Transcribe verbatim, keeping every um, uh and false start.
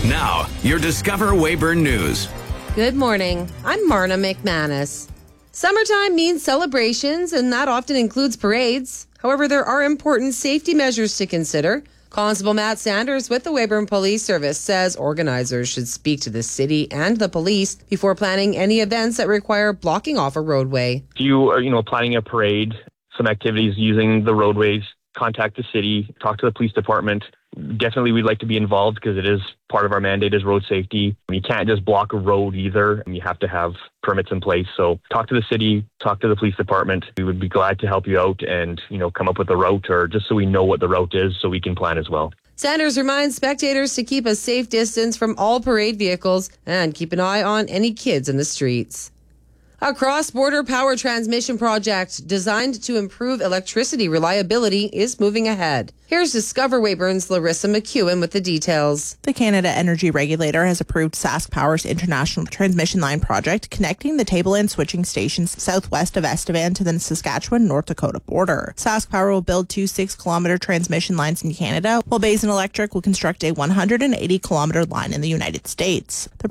Now, your Discover Weyburn News. Good morning. I'm Marna McManus. Summertime means celebrations, and that often includes parades. However, there are important safety measures to consider. Constable Matt Sanders with the Weyburn Police Service says organizers should speak to the city and the police before planning any events that require blocking off a roadway. If you are, you know, planning a parade, some activities using the roadways, contact the city, talk to the police department. Definitely we'd like to be involved because it is part of our mandate is road safety. You can't just block a road either. You have to have permits in place. So talk to the city, talk to the police department. We would be glad to help you out and, you know, come up with a route, or just so we know what the route is so we can plan as well. Sanders reminds spectators to keep a safe distance from all parade vehicles and keep an eye on any kids in the streets. A cross-border power transmission project designed to improve electricity reliability is moving ahead. Here's Discover Weyburn's Larissa McEwen with the details. The Canada Energy Regulator has approved Sask Power's International Transmission Line project connecting the Tableland switching stations southwest of Estevan to the Saskatchewan-North Dakota border. Sask Power will build two six-kilometer transmission lines in Canada, while Basin Electric will construct a one hundred eighty kilometer line in the United States. The